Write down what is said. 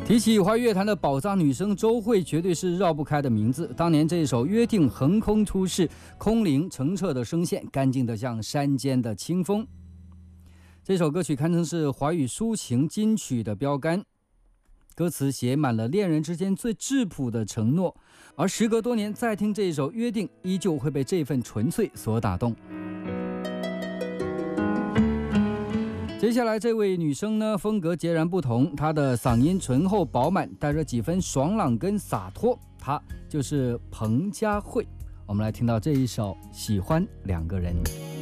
提起华语乐坛的宝藏女声周蕙，绝对是绕不开的名字。当年这首《约定》横空出世，空灵澄澈的声线，干净的像山间的清风。这首歌曲堪称是华语抒情金曲的标杆，歌词写满了恋人之间最质朴的承诺，而时隔多年再听这首《约定》，依旧会被这份纯粹所打动。接下来这位女生呢，风格截然不同，她的嗓音醇厚饱满，带着几分爽朗跟洒脱，她就是彭佳慧。我们来听到这一首《喜欢两个人》。